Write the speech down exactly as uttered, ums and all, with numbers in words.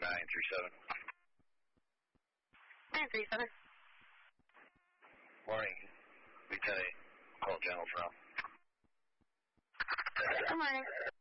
nine three seven. nine three seven. Morning. Lieutenant, call General from. Good morning.